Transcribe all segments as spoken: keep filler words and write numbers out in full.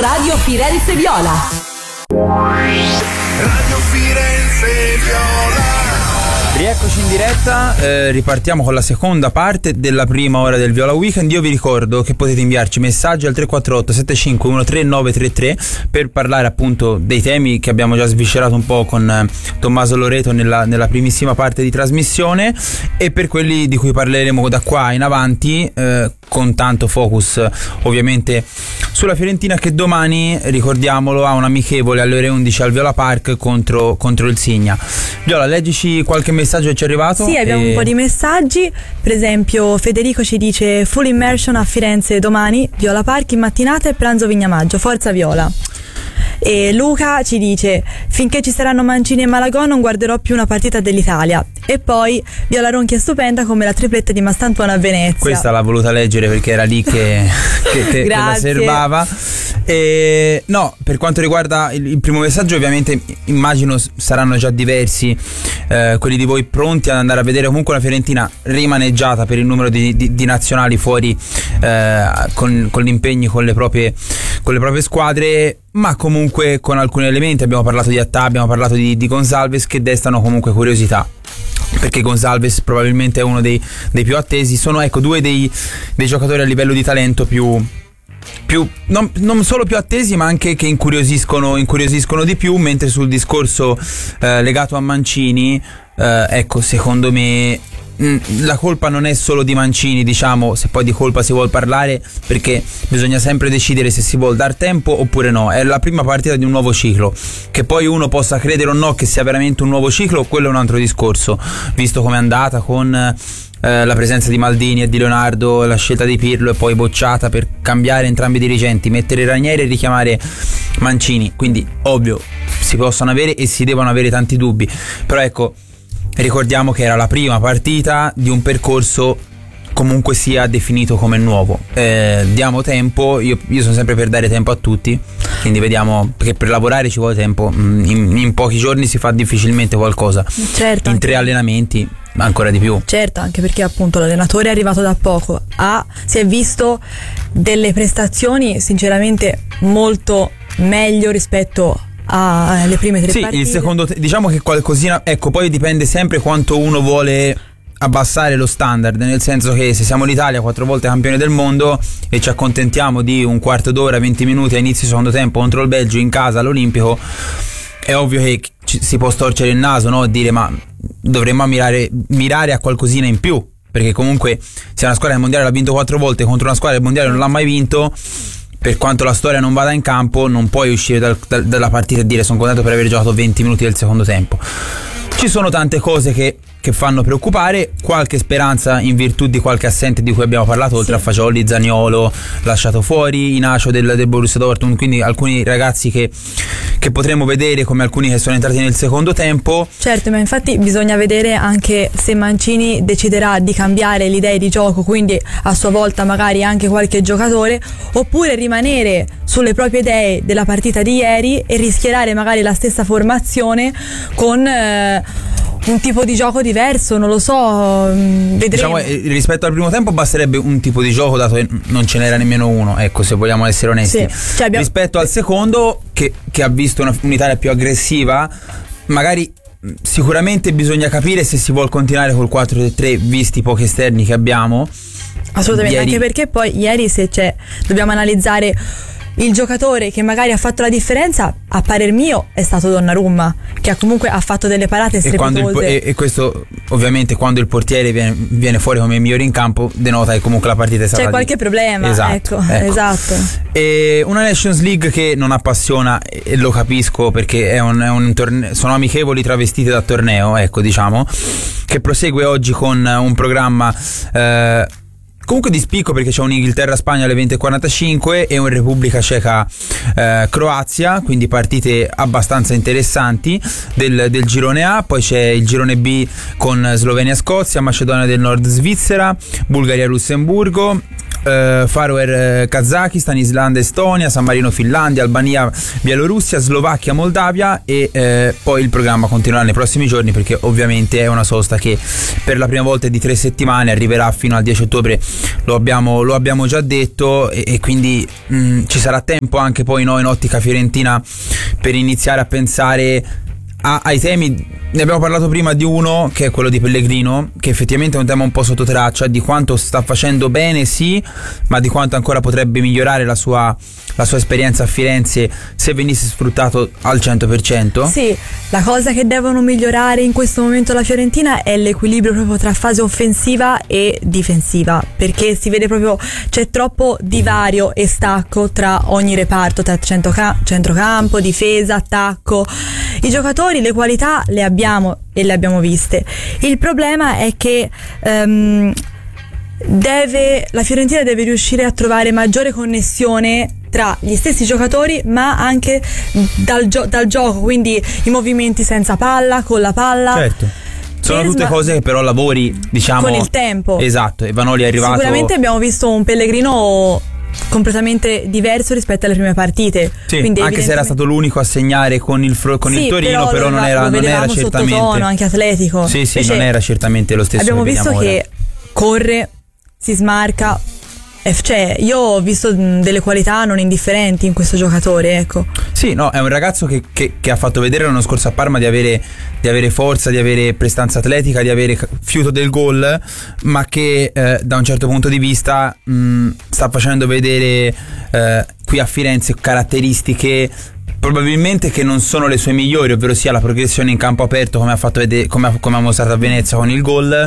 Radio Firenze Viola. Radio Firenze Viola. Rieccoci in diretta, eh, ripartiamo con la seconda parte della prima ora del Viola Weekend. Io vi ricordo che potete inviarci messaggi al tre quattro otto sette cinque uno tre nove tre tre per parlare appunto dei temi che abbiamo già sviscerato un po' con eh, Tommaso Loreto nella, nella primissima parte di trasmissione, e per quelli di cui parleremo da qua in avanti, eh, con tanto focus ovviamente sulla Fiorentina, che domani, ricordiamolo, ha un amichevole alle ore undici al Viola Park contro, contro il Signa. Viola, leggici qualche messaggio che ci è arrivato. Sì, abbiamo e... un po' di messaggi. Per esempio Federico ci dice: full immersion a Firenze domani, Viola Park in mattinata e pranzo Vignamaggio, forza Viola. E Luca ci dice: finché ci saranno Mancini e Malagò non guarderò più una partita dell'Italia. E poi Viola Ronchi è stupenda come la tripletta di Mastantuono a Venezia. Questa l'ha voluta leggere perché era lì che, che, che la serbava. E no, per quanto riguarda il, il primo messaggio, ovviamente immagino saranno già diversi eh, quelli di voi pronti ad andare a vedere comunque la Fiorentina rimaneggiata per il numero di, di, di nazionali fuori, eh, con, con gli impegni con le proprie con le proprie squadre, ma comunque con alcuni elementi. Abbiamo parlato di Attà, abbiamo parlato di, di Gonzalez, che destano comunque curiosità, perché Gonzalez probabilmente è uno dei, dei più attesi. Sono, ecco, due dei, dei giocatori a livello di talento più più non, non solo più attesi, ma anche che incuriosiscono incuriosiscono di più. Mentre sul discorso eh, legato a Mancini, eh, ecco, secondo me la colpa non è solo di Mancini, diciamo, se poi di colpa si vuol parlare, perché bisogna sempre decidere se si vuol dar tempo oppure no. È la prima partita di un nuovo ciclo, che poi uno possa credere o no che sia veramente un nuovo ciclo, quello è un altro discorso, visto come è andata con eh, la presenza di Maldini e di Leonardo, la scelta di Pirlo e poi bocciata per cambiare entrambi i dirigenti, mettere Ranieri e richiamare Mancini. Quindi ovvio si possono avere e si devono avere tanti dubbi, però ecco, ricordiamo che era la prima partita di un percorso comunque sia definito come nuovo. Eh, diamo tempo, io, io sono sempre per dare tempo a tutti, quindi vediamo, perché per lavorare ci vuole tempo, in, in pochi giorni si fa difficilmente qualcosa, certo, in tre allenamenti ancora di più. Certo, anche perché appunto l'allenatore è arrivato da poco, ha, si è visto delle prestazioni sinceramente molto meglio rispetto alle prime tre sì, partite. Il secondo, diciamo che qualcosina, ecco, poi dipende sempre quanto uno vuole abbassare lo standard, nel senso che se siamo l'Italia, quattro volte campione del mondo, e ci accontentiamo di un quarto d'ora, venti minuti a inizio secondo tempo contro il Belgio in casa all'Olimpico, è ovvio che ci, si può storcere il naso, no? E dire ma dovremmo mirare, mirare a qualcosina in più, perché comunque se una squadra del mondiale l'ha vinto quattro volte contro una squadra del mondiale non l'ha mai vinto, per quanto la storia non vada in campo, non puoi uscire dal, dal, dalla partita e dire sono contento per aver giocato venti minuti del secondo tempo. Ci sono tante cose che, che fanno preoccupare, qualche speranza in virtù di qualche assente di cui abbiamo parlato, oltre sì. a Fagioli, Zaniolo lasciato fuori, Inacio del, del Borussia Dortmund, quindi alcuni ragazzi che, che potremo vedere, come alcuni che sono entrati nel secondo tempo. Certo, ma infatti bisogna vedere anche se Mancini deciderà di cambiare le idee di gioco, quindi a sua volta magari anche qualche giocatore, oppure rimanere sulle proprie idee della partita di ieri e rischiare magari la stessa formazione con eh, un tipo di gioco diverso, non lo so, vedremo. Diciamo, rispetto al primo tempo basterebbe un tipo di gioco, dato che non ce n'era nemmeno uno, ecco, se vogliamo essere onesti. Sì. Cioè abbiamo... rispetto al secondo, che, che ha visto una, un'Italia più aggressiva, magari sicuramente bisogna capire se si vuol continuare col quattro tre tre, visti i pochi esterni che abbiamo. Assolutamente, ieri... anche perché poi ieri, se c'è, dobbiamo analizzare il giocatore che magari ha fatto la differenza, a parer mio è stato Donnarumma, che ha comunque ha fatto delle parate strepitose. E, e, e questo ovviamente quando il portiere viene, viene fuori come migliore in campo denota che comunque la partita è stata c'è qualche di... problema. Esatto, ecco, ecco. esatto. E una Nations League che non appassiona, e lo capisco, perché è un, è un torneo, sono amichevoli travestite da torneo, ecco, diciamo, che prosegue oggi con un programma eh, comunque di spicco, perché c'è un Inghilterra-Spagna alle venti e quarantacinque e un Repubblica Ceca-Croazia, eh, quindi partite abbastanza interessanti del, del girone A. Poi c'è il girone B con Slovenia-Scozia, Macedonia del Nord-Svizzera, Bulgaria-Lussemburgo, Uh, Faroe, uh, Kazakistan, Islanda, Estonia, San Marino, Finlandia, Albania, Bielorussia, Slovacchia, Moldavia e uh, poi il programma continuerà nei prossimi giorni, perché ovviamente è una sosta che per la prima volta è di tre settimane, arriverà fino al dieci ottobre, lo abbiamo, lo abbiamo già detto, e, e quindi mh, ci sarà tempo anche poi noi in ottica fiorentina per iniziare a pensare a, ai temi. Ne abbiamo parlato prima di uno, che è quello di Pellegrino, che effettivamente è un tema un po' sotto traccia, di quanto sta facendo bene, sì, ma di quanto ancora potrebbe migliorare la sua, la sua esperienza a Firenze se venisse sfruttato al cento per cento. Sì, la cosa che devono migliorare in questo momento la Fiorentina è l'equilibrio proprio tra fase offensiva e difensiva, perché si vede proprio, c'è troppo divario e stacco tra ogni reparto, tra centroca- centrocampo, difesa, attacco. I giocatori, le qualità le abbiamo e le abbiamo viste. Il problema è che um, deve, la Fiorentina deve riuscire a trovare maggiore connessione tra gli stessi giocatori, ma anche dal, gio- dal gioco, quindi i movimenti senza palla, con la palla. Certo. Sono Per tutte sma- cose che però lavori, diciamo, con il tempo. Esatto, e Vanoli è arrivato. Sicuramente abbiamo visto un Pellegrino completamente diverso rispetto alle prime partite. Sì, quindi anche se era stato l'unico a segnare con il, fro- con sì, il Torino, però, però non era, non era certamente sottotono, anche atletico. Sì, sì, Invece non era certamente lo stesso. abbiamo che visto vediamo che corre, si smarca. Eh, cioè, io ho visto mh, delle qualità non indifferenti in questo giocatore, ecco. Sì, no, è un ragazzo che, che, che ha fatto vedere l'anno scorso a Parma di avere, di avere forza, di avere prestanza atletica, di avere fiuto del gol, ma che eh, da un certo punto di vista mh, sta facendo vedere eh, qui a Firenze caratteristiche probabilmente che non sono le sue migliori, ovvero sia la progressione in campo aperto, come ha fatto vedere, come ha, come ha mostrato a Venezia con il gol,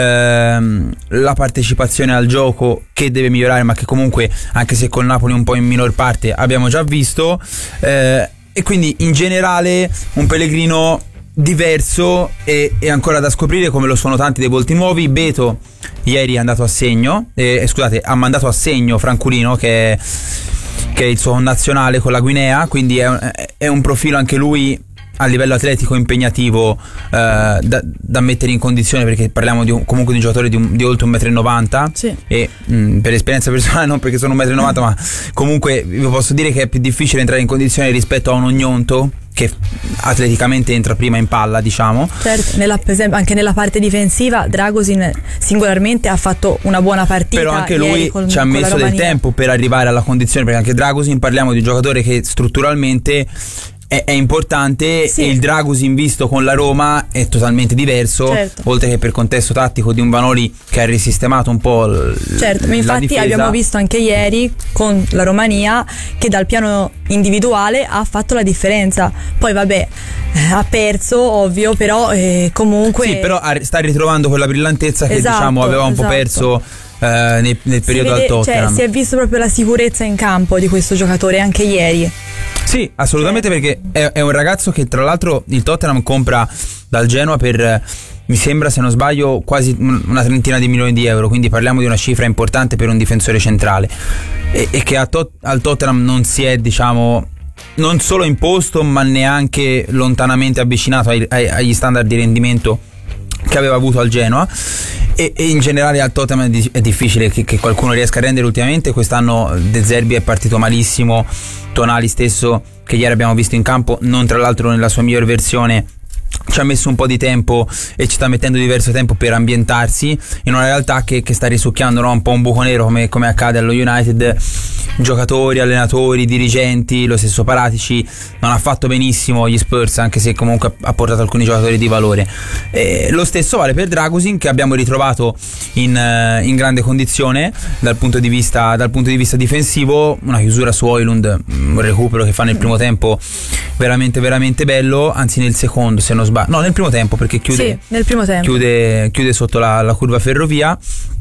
ehm, la partecipazione al gioco che deve migliorare, ma che comunque, anche se col Napoli un po' in minor parte, abbiamo già visto, eh, e quindi in generale un Pellegrino diverso e, e ancora da scoprire, come lo sono tanti dei volti nuovi. Beto ieri è andato a segno, eh, scusate, ha mandato a segno Franculino, che è che è il suo nazionale con la Guinea, quindi è un, è un profilo anche lui a livello atletico impegnativo, eh, da, da mettere in condizione, perché parliamo di un, comunque di un giocatore di, un, di oltre un metro e novanta, sì. E mh, per esperienza personale, non perché sono un metro e novanta, ma comunque vi posso dire che è più difficile entrare in condizione rispetto a un Ognonto, che atleticamente entra prima in palla, diciamo. Certo, nella, per esempio, anche nella parte difensiva Dragosin singolarmente ha fatto una buona partita. Però anche lui col, ci ha messo del tempo per arrivare alla condizione, perché anche Dragosin, parliamo di un giocatore che strutturalmente è, è importante, sì. E il Dragosin visto con la Roma è totalmente diverso, certo. Oltre che per contesto tattico di un Vanoli che ha risistemato un po' l- certo, ma infatti difesa. Abbiamo visto anche ieri con la Romania che dal piano individuale ha fatto la differenza. Poi vabbè, ha perso, ovvio, però eh, comunque sì, però sta ritrovando quella brillantezza che esatto, diciamo aveva un esatto. po' perso eh, nel, nel periodo vede, al Tottenham. Cioè, si è visto proprio la sicurezza in campo di questo giocatore anche ieri. Sì, assolutamente, sì. Perché è, è un ragazzo che tra l'altro il Tottenham compra dal Genoa per, mi sembra, se non sbaglio, quasi una trentina di milioni di euro, quindi parliamo di una cifra importante per un difensore centrale, e, e che a tot, al Tottenham non si è, diciamo, non solo imposto, ma neanche lontanamente avvicinato ai, ai, agli standard di rendimento che aveva avuto al Genoa. E, e in generale al Tottenham è, di, è difficile che, che qualcuno riesca a rendere ultimamente. Quest'anno De Zerbi è partito malissimo, Tonali stesso, che ieri abbiamo visto in campo, non tra l'altro nella sua miglior versione, ci ha messo un po' di tempo e ci sta mettendo diverso tempo per ambientarsi in una realtà che, che sta risucchiando, no? Un po' un buco nero, come, come accade allo United. Giocatori, allenatori, dirigenti, lo stesso Paratici non ha fatto benissimo gli Spurs, anche se comunque ha portato alcuni giocatori di valore. E lo stesso vale per Dragosin, che abbiamo ritrovato in, in grande condizione dal punto di vista dal punto di vista difensivo. Una chiusura su Højlund, un recupero che fa nel primo tempo veramente veramente bello, anzi nel secondo se non sbaglio, no nel primo tempo, perché chiude, sì, nel primo tempo. chiude, chiude sotto la, la curva Ferrovia.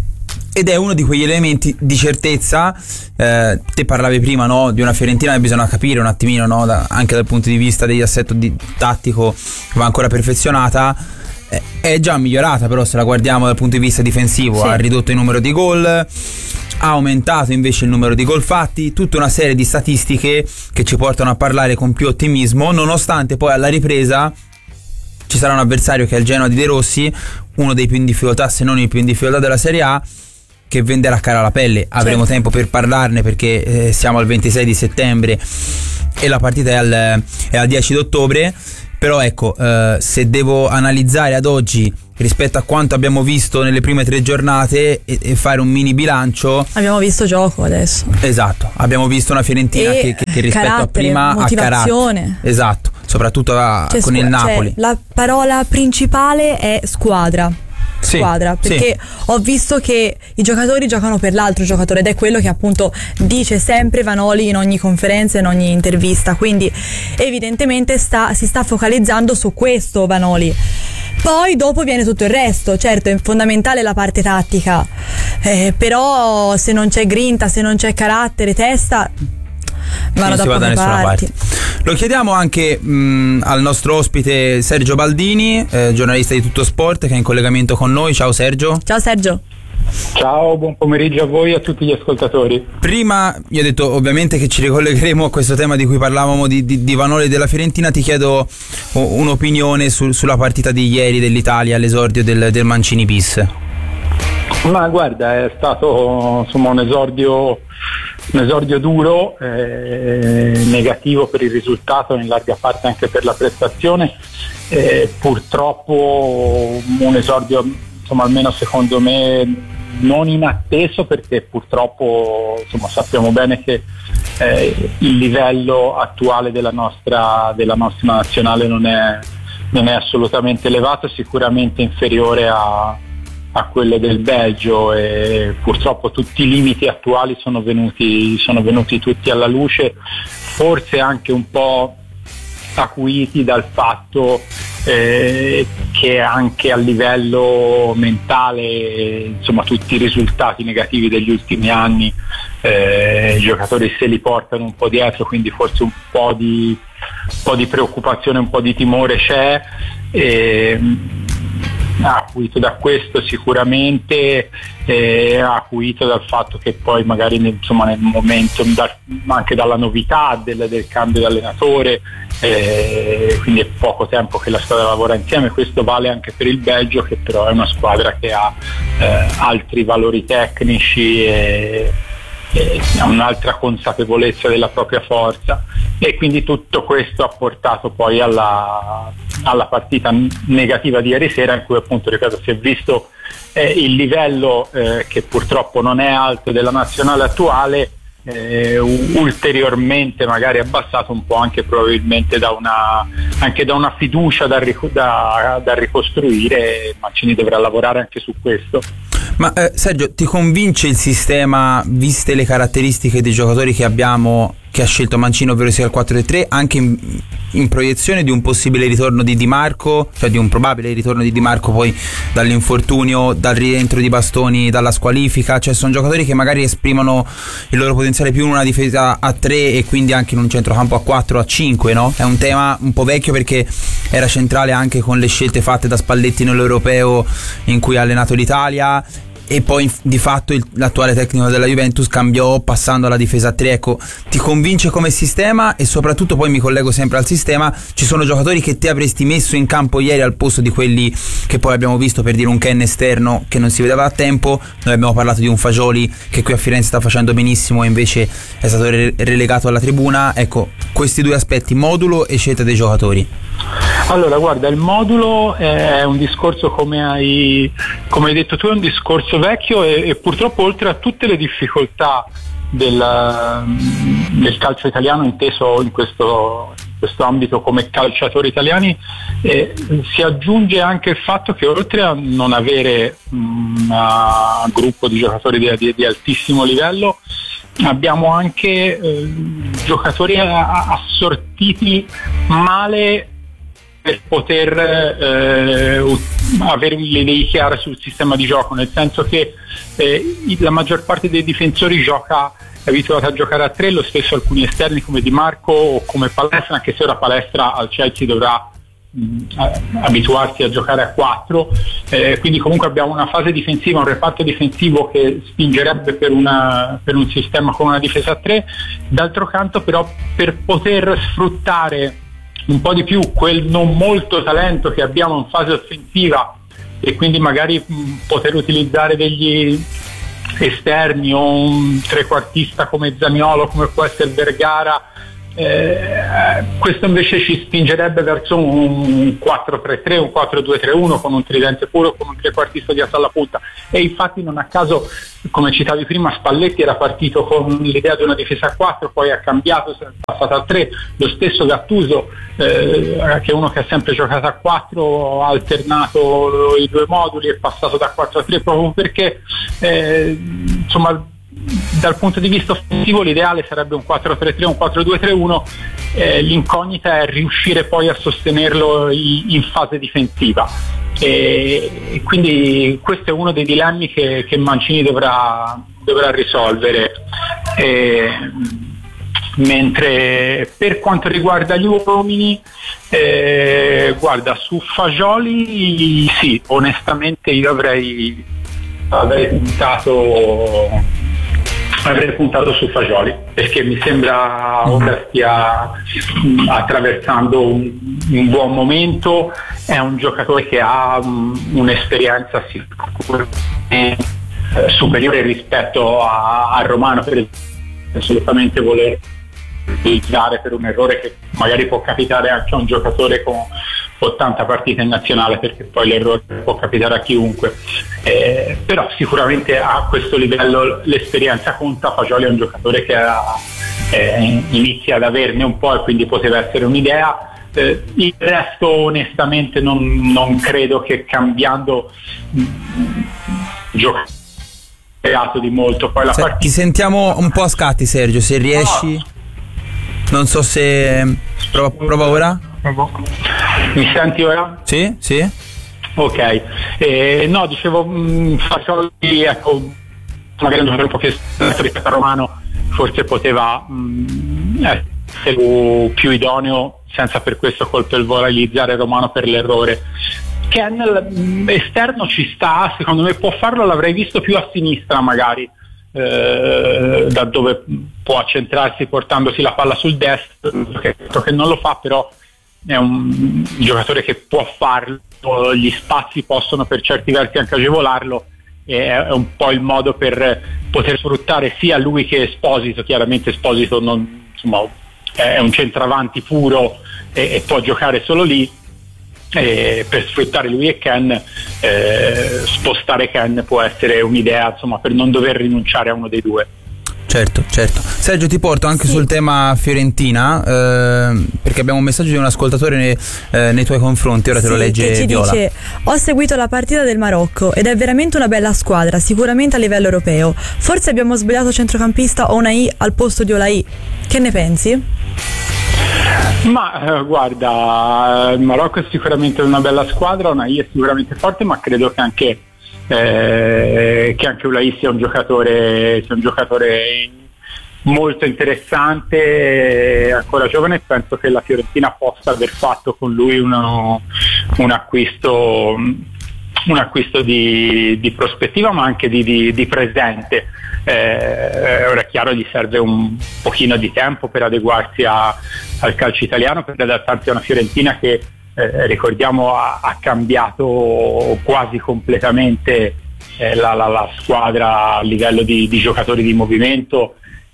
Ed è uno di quegli elementi di certezza. Eh, te parlavi prima, no, di una Fiorentina che bisogna capire un attimino, no, da, anche dal punto di vista degli assetti di, tattico, va ancora perfezionata. Eh, è già migliorata, però se la guardiamo dal punto di vista difensivo, sì. Ha ridotto il numero di gol, ha aumentato invece il numero di gol fatti, tutta una serie di statistiche che ci portano a parlare con più ottimismo, nonostante poi alla ripresa ci sarà un avversario che è il Genoa di De Rossi, uno dei più in difficoltà, se non il più in difficoltà della Serie A, che venderà cara la pelle. Avremo certo. tempo per parlarne, perché eh, siamo al ventisei di settembre e la partita è al, è al dieci d'ottobre. Però ecco, eh, se devo analizzare ad oggi rispetto a quanto abbiamo visto nelle prime tre giornate e, e fare un mini bilancio, abbiamo visto gioco adesso. Esatto, abbiamo visto una Fiorentina che, che, che rispetto a prima ha carattere. Esatto, soprattutto a, con scu- il Napoli. Cioè, la parola principale è squadra. Squadra, sì, perché sì. ho visto che i giocatori giocano per l'altro giocatore ed è quello che appunto dice sempre Vanoli in ogni conferenza, in ogni intervista, quindi evidentemente sta, si sta focalizzando su questo Vanoli. Poi dopo viene tutto il resto, certo è fondamentale la parte tattica, eh, però se non c'è grinta, se non c'è carattere, testa, non si va da nessuna parte. Lo chiediamo anche mh, al nostro ospite Sergio Baldini, eh, giornalista di Tutto Sport, che è in collegamento con noi. Ciao Sergio. Ciao Sergio. Ciao, buon pomeriggio a voi e a tutti gli ascoltatori. Prima, io ho detto ovviamente che ci ricollegheremo a questo tema di cui parlavamo di, di, di Vanoli e della Fiorentina. Ti chiedo un'opinione su, sulla partita di ieri dell'Italia all'esordio del, del Mancini bis. Ma guarda, è stato insomma un esordio un esordio duro, eh, negativo per il risultato, in larga parte anche per la prestazione, eh, purtroppo un esordio insomma almeno secondo me non inatteso, perché purtroppo insomma sappiamo bene che eh, il livello attuale della nostra, della nostra nazionale non è, non è assolutamente elevato, sicuramente inferiore a a quelle del Belgio, e purtroppo tutti i limiti attuali sono venuti, sono venuti tutti alla luce, forse anche un po' acuiti dal fatto eh, che anche a livello mentale insomma tutti i risultati negativi degli ultimi anni eh, i giocatori se li portano un po' dietro, quindi forse un po' di, un po' di preoccupazione, un po' di timore c'è. E, acuito da questo sicuramente, eh, acuito dal fatto che poi magari insomma nel momento da, anche dalla novità del, del cambio di allenatore, eh, quindi è poco tempo che la squadra lavora insieme. Questo vale anche per il Belgio, che però è una squadra che ha eh, altri valori tecnici e, e ha un'altra consapevolezza della propria forza, e quindi tutto questo ha portato poi alla, alla partita negativa di ieri sera, in cui appunto, ripeto, si è visto eh, il livello eh, che purtroppo non è alto della nazionale attuale, eh, ulteriormente magari abbassato un po' anche probabilmente da una, anche da una fiducia da, da, da ricostruire. Mancini dovrà lavorare anche su questo. Ma eh, Sergio, ti convince il sistema, viste le caratteristiche dei giocatori che abbiamo, che ha scelto Mancini, ovvero sia il quattro tre tre, anche in, in proiezione di un possibile ritorno di Di Marco, cioè di un probabile ritorno di Di Marco poi dall'infortunio, dal rientro di Bastoni, dalla squalifica? Cioè sono giocatori che magari esprimono il loro potenziale più in una difesa a tre e quindi anche in un centrocampo a quattro, a cinque, no? È un tema un po' vecchio, perché era centrale anche con le scelte fatte da Spalletti nell'Europeo in cui ha allenato l'Italia, e poi di fatto il, l'attuale tecnico della Juventus cambiò passando alla difesa a tre. Ecco, ti convince come sistema? E soprattutto, poi mi collego sempre al sistema, ci sono giocatori che te avresti messo in campo ieri al posto di quelli che poi abbiamo visto, per dire un Ken esterno che non si vedeva a tempo? Noi abbiamo parlato di un Fagioli che qui a Firenze sta facendo benissimo e invece è stato re- relegato alla tribuna. Ecco, questi due aspetti, modulo e scelta dei giocatori. Allora guarda, il modulo è un discorso, come hai, come hai detto tu, è un discorso vecchio e, e purtroppo, oltre a tutte le difficoltà del, del calcio italiano inteso in questo, in questo ambito come calciatori italiani, eh, si aggiunge anche il fatto che, oltre a non avere un gruppo di giocatori di, di, di altissimo livello, abbiamo anche eh, giocatori assortiti male per poter eh, avere le idee chiare sul sistema di gioco, nel senso che eh, la maggior parte dei difensori gioca, è abituata a giocare a tre, lo stesso alcuni esterni come Di Marco o come Palestra, anche se ora Palestra al Chelsea dovrà mh, abituarsi a giocare a quattro, eh, quindi comunque abbiamo una fase difensiva, un reparto difensivo che spingerebbe per, una, per un sistema con una difesa a tre. D'altro canto però, per poter sfruttare un po' di più quel non molto talento che abbiamo in fase offensiva, e quindi magari mh, poter utilizzare degli, esterni o un trequartista come Zaniolo, come può essere Vergara. Eh, questo invece ci spingerebbe verso un quattro tre tre, un quattro due tre uno con un tridente puro, con un trequartista dietro alla punta. E infatti non a caso, come citavi prima, Spalletti era partito con l'idea di una difesa a quattro, poi ha cambiato, è passato a tre. Lo stesso Gattuso, eh, che è uno che ha sempre giocato a quattro, ha alternato i due moduli, è passato da quattro a tre proprio perché eh, insomma dal punto di vista offensivo l'ideale sarebbe un quattro tre tre, un quattro due tre uno, eh, l'incognita è riuscire poi a sostenerlo i, in fase difensiva, e, e quindi questo è uno dei dilemmi che, che Mancini dovrà, dovrà risolvere. E, mentre per quanto riguarda gli uomini, eh, guarda, su Fagioli sì, onestamente io avrei avrei puntato avrei puntato su Fagioli, perché mi sembra ora stia attraversando un, un buon momento. È un giocatore che ha um, un'esperienza sicuramente superiore rispetto a, a Romano, per esempio, assolutamente voler utilizzare per un errore che magari può capitare anche a un giocatore con ottanta partite in nazionale, perché poi l'errore può capitare a chiunque, eh, però sicuramente a questo livello l'esperienza conta. Fagioli è un giocatore che ha, eh, inizia ad averne un po' e quindi poteva essere un'idea. Eh, il resto onestamente non, non credo che cambiando giocato di molto. Poi la Se, partita... Ti sentiamo un po' a scatti, Sergio, se riesci. No. Non so se... Prova, prova ora? Mi senti ora? Sì, sì. Ok, eh, no, dicevo, mh, Fagioli, ecco, magari un po' più rispetto a Romano, forse poteva mh, essere più idoneo senza per questo colpevolizzare Romano per l'errore. Ken esterno ci sta, secondo me può farlo, l'avrei visto più a sinistra magari, eh, da dove può accentrarsi portandosi la palla sul destro, che, che non lo fa, però è un giocatore che può farlo, gli spazi possono per certi versi anche agevolarlo, e è un po' il modo per poter sfruttare sia lui che Esposito. Chiaramente Esposito non, insomma, è un centravanti puro e, e può giocare solo lì. E per sfruttare lui e Ken, eh, spostare Ken può essere un'idea, insomma, per non dover rinunciare a uno dei due. Certo, certo. Sergio, ti porto anche sì. sul tema Fiorentina, eh, perché abbiamo un messaggio di un ascoltatore nei, eh, nei tuoi confronti, ora sì, te lo legge che ci Viola. Dice: ho seguito la partita del Marocco ed è veramente una bella squadra, sicuramente a livello europeo. Forse abbiamo sbagliato centrocampista o una I al posto di Olai. Che ne pensi? Ma eh, guarda, il Marocco è sicuramente una bella squadra, una I è sicuramente forte, ma credo che anche eh, che anche Ulai sia un giocatore sia un giocatore molto interessante, ancora giovane. Penso che la Fiorentina possa aver fatto con lui uno, un acquisto un acquisto di, di prospettiva, ma anche di, di, di presente. Eh, ora è chiaro, gli serve un pochino di tempo per adeguarsi a, al calcio italiano, per adattarsi a una Fiorentina che eh, ricordiamo ha, ha cambiato quasi completamente eh, la, la, la squadra a livello di, di giocatori di movimento,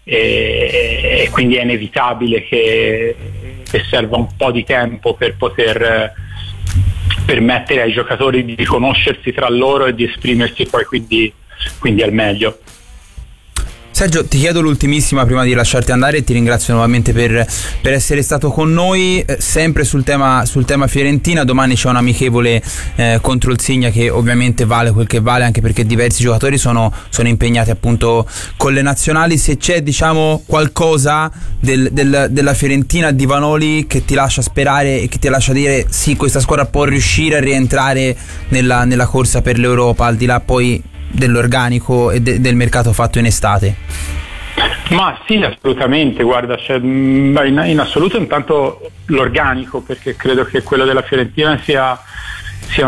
e, e quindi è inevitabile che, che serva un po' di tempo per poter permettere ai giocatori di conoscersi tra loro e di esprimersi poi quindi, quindi al meglio. Sergio, ti chiedo l'ultimissima prima di lasciarti andare, e ti ringrazio nuovamente per, per essere stato con noi, eh, sempre sul tema, sul tema Fiorentina. Domani c'è un amichevole eh, contro il Signa, che ovviamente vale quel che vale, anche perché diversi giocatori sono, sono impegnati appunto con le nazionali. Se c'è, diciamo, qualcosa del, del, della Fiorentina di Vanoli che ti lascia sperare e che ti lascia dire sì, questa squadra può riuscire a rientrare nella, nella corsa per l'Europa, al di là poi dell'organico e de- del mercato fatto in estate? Ma sì, assolutamente, guarda, cioè, in, in assoluto intanto l'organico, perché credo che quello della Fiorentina sia, sia un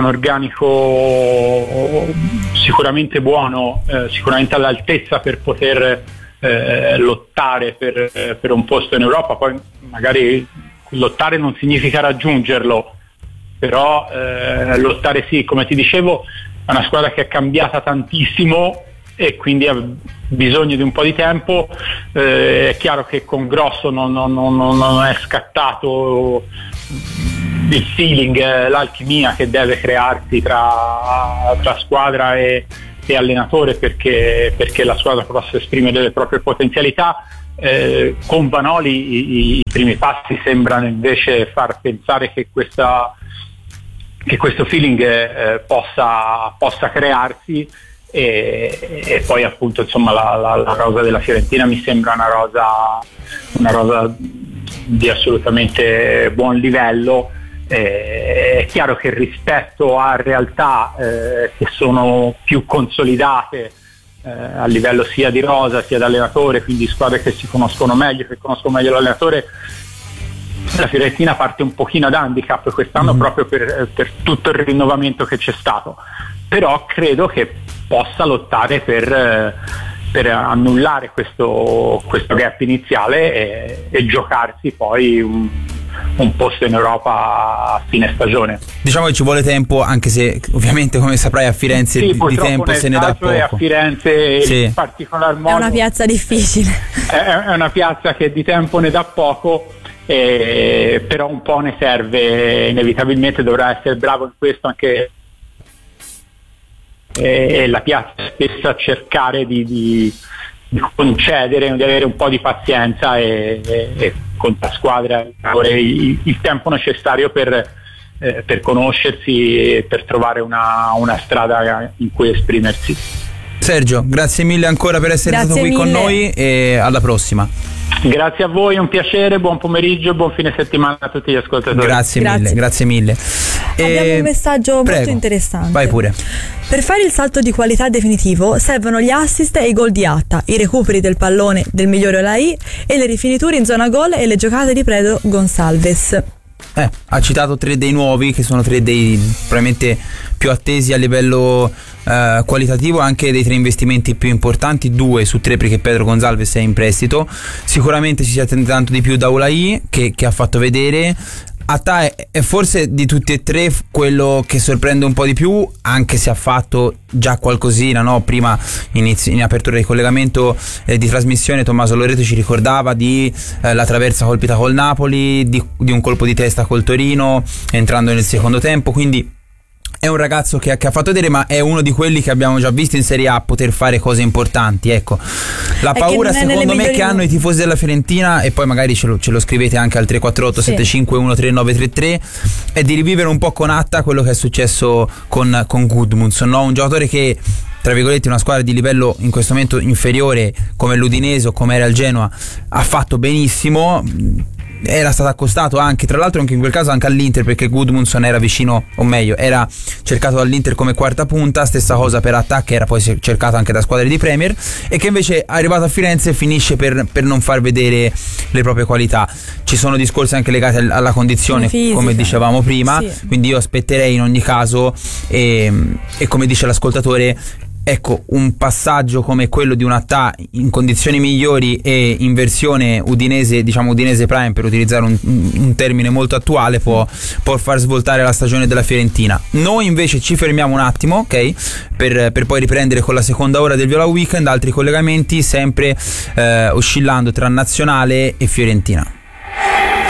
organico sicuramente buono, eh, sicuramente all'altezza per poter eh, lottare per, eh, per un posto in Europa. Poi magari lottare non significa raggiungerlo, però eh, lottare sì, come ti dicevo. È una squadra che è cambiata tantissimo, e quindi ha bisogno di un po' di tempo. Eh, è chiaro che con Grosso non, non, non, non è scattato il feeling, l'alchimia che deve crearsi tra, tra squadra e, e allenatore perché, perché la squadra possa esprimere le proprie potenzialità. Eh, con Vanoli i, i primi passi sembrano invece far pensare che questa che questo feeling eh, possa, possa crearsi e, e poi appunto insomma la, la, la rosa della Fiorentina mi sembra una rosa una rosa di assolutamente buon livello. Eh, è chiaro che rispetto a realtà eh, che sono più consolidate eh, a livello sia di rosa sia d'allenatore, quindi squadre che si conoscono meglio, che conoscono meglio l'allenatore, la Fiorentina parte un pochino ad handicap quest'anno mm. proprio per, per tutto il rinnovamento che c'è stato, però credo che possa lottare per, per annullare questo, questo gap iniziale e, e giocarsi poi un, un posto in Europa a fine stagione. Diciamo che ci vuole tempo, anche se ovviamente come saprai a Firenze sì, di tempo se ne dà poco. E a Firenze sì. in particolar modo è una piazza difficile, è, è una piazza che di tempo ne dà poco. Eh, però un po' ne serve, inevitabilmente dovrà essere bravo in questo anche eh, la piazza stessa, cercare di, di, di concedere, di avere un po' di pazienza e, e, e con la squadra il, il tempo necessario per, eh, per conoscersi e per trovare una, una strada in cui esprimersi. Sergio, grazie mille ancora per essere grazie stato qui mille. con noi e alla prossima. Grazie a voi, un piacere, buon pomeriggio, buon fine settimana a tutti gli ascoltatori. Grazie, grazie. mille, grazie mille. Abbiamo e... un messaggio Prego, molto interessante. Vai pure. Per fare il salto di qualità definitivo servono gli assist e i gol di Atta, i recuperi del pallone del migliore Olai e le rifiniture in zona gol e le giocate di Predo Gonçalves. Eh, ha citato tre dei nuovi che sono tre dei probabilmente più attesi a livello eh, qualitativo, anche dei tre investimenti più importanti, due su tre perché Pedro Gonçalves è in prestito. Sicuramente ci si attende tanto di più da Olai che, che ha fatto vedere. Atta è, è forse di tutti e tre quello che sorprende un po' di più, anche se ha fatto già qualcosina, no? Prima inizi, in apertura di collegamento eh, di trasmissione Tommaso Loreto ci ricordava di eh, la traversa colpita col Napoli, di, di un colpo di testa col Torino entrando nel secondo tempo, quindi è un ragazzo che, che ha fatto vedere, ma è uno di quelli che abbiamo già visto in Serie A poter fare cose importanti. Ecco, la è paura che secondo me che hanno i tifosi della Fiorentina, e poi magari ce lo, ce lo scrivete anche al tre quattro otto sette cinque uno tre nove tre tre, è di rivivere un po' con Atta quello che è successo con, con Gudmundsson, no? Un giocatore che tra virgolette una squadra di livello in questo momento inferiore come l'Udinese o come era il Genoa ha fatto benissimo. Era stato accostato anche, tra l'altro anche in quel caso anche all'Inter, perché Gudmundsson era vicino, o meglio era cercato dall'Inter come quarta punta. Stessa cosa per Atta, che era poi cercato anche da squadre di Premier e che invece arrivato a Firenze finisce per, per non far vedere le proprie qualità. Ci sono discorsi anche legati alla condizione fisica, come dicevamo prima, sì. Quindi io aspetterei in ogni caso e, e come dice l'ascoltatore, ecco, un passaggio come quello di un Atta in condizioni migliori e in versione udinese, diciamo udinese prime per utilizzare un, un termine molto attuale, può, può far svoltare la stagione della Fiorentina. Noi invece ci fermiamo un attimo, ok? Per, per poi riprendere con la seconda ora del Viola Weekend, altri collegamenti sempre eh, oscillando tra nazionale e Fiorentina.